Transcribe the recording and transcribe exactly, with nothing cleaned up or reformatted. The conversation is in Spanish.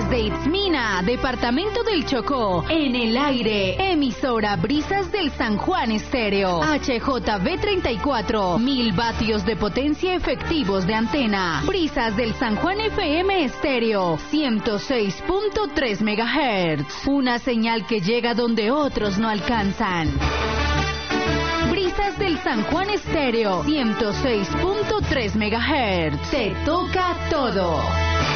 Desde Itzmina, departamento del Chocó, en el aire, emisora Brisas del San Juan Estéreo. H J V treinta y cuatro, mil vatios de potencia efectivos de antena. Brisas del San Juan F M Estéreo, ciento seis punto tres megahertz. Una señal que llega donde otros no alcanzan. Brisas del San Juan Estéreo, ciento seis punto tres megahertz. Te toca todo.